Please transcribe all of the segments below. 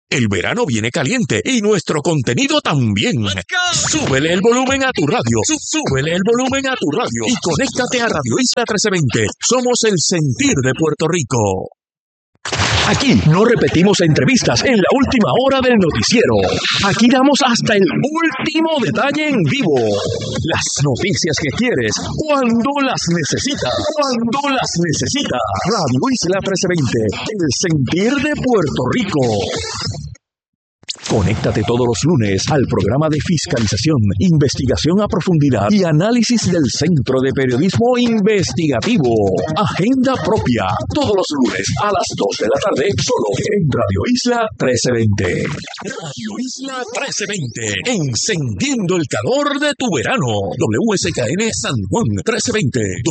El verano viene caliente y nuestro contenido también. Súbele el volumen a tu radio. Súbele el volumen a tu radio. Y conéctate a Radio Isla 1320. Somos el sentir de Puerto Rico. Aquí no repetimos entrevistas en la última hora del noticiero. Aquí damos hasta el último detalle en vivo. Las noticias que quieres, cuando las necesitas. Cuando las necesitas. Radio Isla 1320, el sentir de Puerto Rico. Conéctate todos los lunes al programa de fiscalización, investigación a profundidad y análisis del Centro de Periodismo Investigativo. Agenda propia, todos los lunes a las 2 de la tarde, solo en Radio Isla 1320. Radio Isla 1320, encendiendo el calor de tu verano. WSKN San Juan 1320,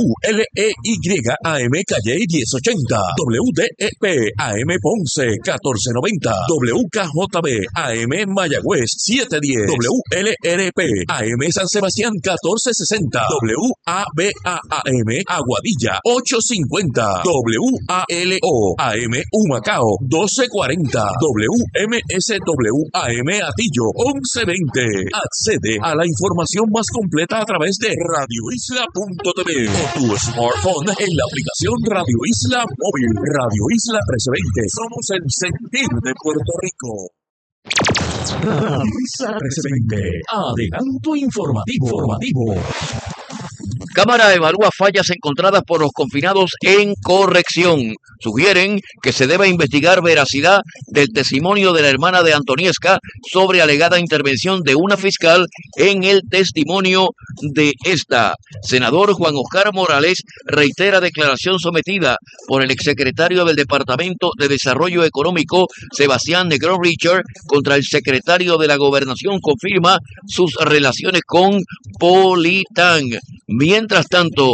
WLEY AM Calle 1080, WDEP AM Ponce 1490, WKJB AM Mayagüez 710, WLRP AM San Sebastián 1460, WABA-AM Aguadilla 850, WALO AM Humacao 1240, WMSW AM Atillo 1120. Accede a la información más completa a través de radioisla.tv o tu smartphone en la aplicación Radio Isla Móvil. Radio Isla 1320. Somos el sentir de Puerto Rico. Radio Isla 1320. Adelanto informativo. Cámara evalúa fallas encontradas por los confinados en corrección. Sugieren que se debe investigar veracidad del testimonio de la hermana de Antoniesca sobre alegada intervención de una fiscal en el testimonio de esta. Senador Juan Oscar Morales reitera declaración sometida por el exsecretario del Departamento de Desarrollo Económico, Sebastián Negrón Richard, contra el secretario de la Gobernación. Confirma sus relaciones con Politán. Mientras tanto,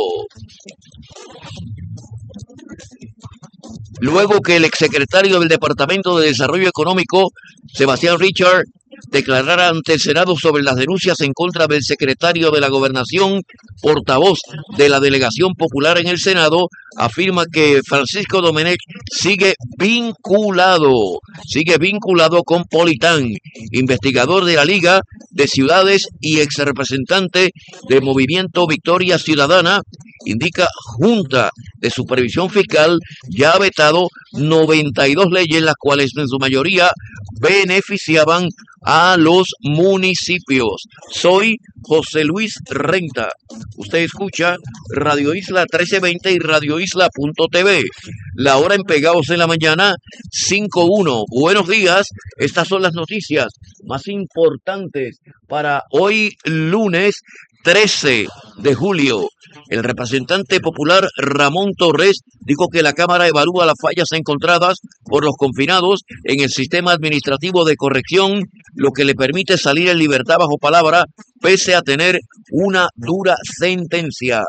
luego que el exsecretario del Departamento de Desarrollo Económico, Sebastián Richard, declarara ante el Senado sobre las denuncias en contra del secretario de la Gobernación, portavoz de la Delegación Popular en el Senado, afirma que Francisco Domenech sigue vinculado con Politán, investigador de la Liga de Ciudades y exrepresentante del Movimiento Victoria Ciudadana. Indica Junta de Supervisión Fiscal ya ha vetado 92 leyes, las cuales en su mayoría beneficiaban a los municipios. Soy José Luis Renta. Usted escucha Radio Isla 1320 y radioisla.tv. La hora en Pegados en la Mañana, 5:1. Buenos días. Estas son las noticias más importantes para hoy, lunes 13 de julio. El representante popular Ramón Torres dijo que la Cámara evalúa las fallas encontradas por los confinados en el sistema administrativo de corrección, lo que le permite salir en libertad bajo palabra, pese a tener una dura sentencia.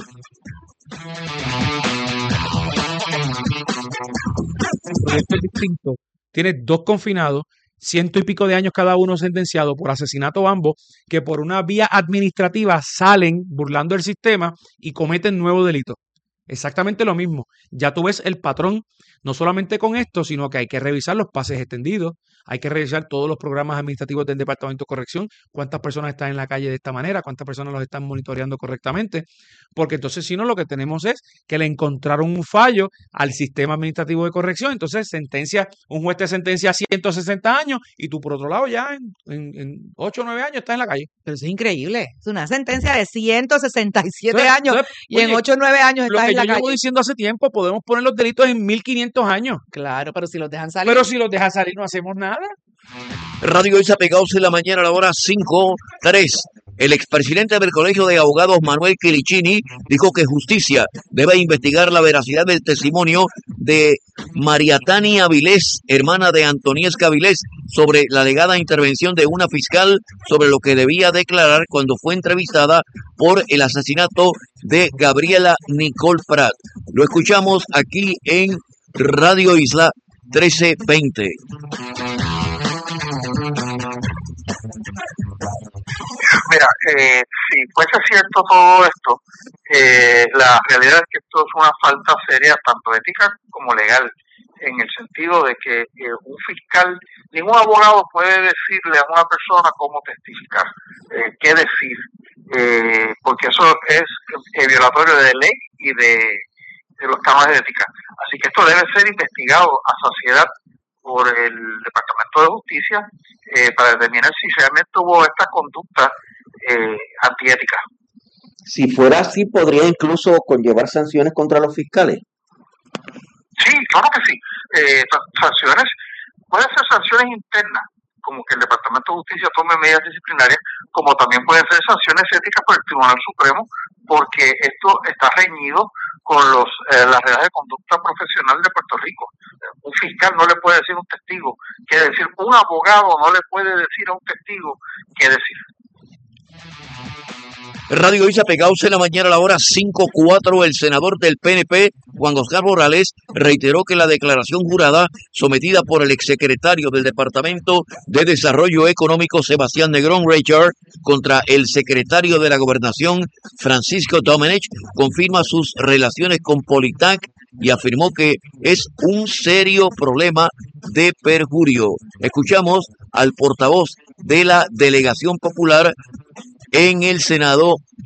Esto es distinto. Tiene 2 confinados, 100 y pico de años cada uno sentenciado por asesinato ambos, que por una vía administrativa salen burlando el sistema y cometen nuevo delito. Exactamente lo mismo. Ya tú ves el patrón, no solamente con esto, sino que hay que revisar los pases extendidos, hay que revisar todos los programas administrativos del Departamento de Corrección, cuántas personas están en la calle de esta manera, cuántas personas los están monitoreando correctamente, porque entonces si no lo que tenemos es que le encontraron un fallo al sistema administrativo de corrección, entonces un juez te sentencia a 160 años y tú por otro lado ya en 8 o 9 años estás en la calle. Pero eso es increíble, es una sentencia de 167 años y en 8 o 9 años estás en la calle. Lo que yo llevo diciendo hace tiempo, podemos poner los delitos en 1500 años. Claro, pero si los dejan salir. Pero si los dejan salir no hacemos nada. Radio Isla Pegados en la Mañana a la hora 5:03. El expresidente del Colegio de Abogados, Manuel Quilichini, dijo que justicia debe investigar la veracidad del testimonio de María Tania Avilés, hermana de Antoniesca Avilés, sobre la alegada intervención de una fiscal sobre lo que debía declarar cuando fue entrevistada por el asesinato de Gabriela Nicole Prat. Lo escuchamos aquí en Radio Isla 1320. Mira, si fuese cierto todo esto, la realidad es que esto es una falta seria, tanto ética como legal. en el sentido de que un fiscal, ningún abogado puede decirle a una persona cómo testificar, qué decir, porque eso es violatorio de ley y de los cámaras de ética. Así que esto debe ser investigado a saciedad por el Departamento de Justicia para determinar si realmente hubo esta conducta antiética. Si fuera así, podría incluso conllevar sanciones contra los fiscales. Sí, claro que sí. Sanciones, pueden ser sanciones internas, como que el Departamento de Justicia tome medidas disciplinarias, como también pueden ser sanciones éticas por el Tribunal Supremo, porque esto está reñido con las reglas de conducta profesional de Puerto Rico. Un fiscal no le puede decir a un testigo qué decir, un abogado no le puede decir a un testigo qué decir. Radio Isla Pegados en la mañana a la hora 5:04, el senador del PNP, Juan Oscar Morales, reiteró que la declaración jurada sometida por el exsecretario del Departamento de Desarrollo Económico, Sebastián Negrón Richard, contra el secretario de la Gobernación, Francisco Domenech, confirma sus relaciones con Politac y afirmó que es un serio problema de perjurio. Escuchamos al portavoz de la Delegación Popular en el Senado,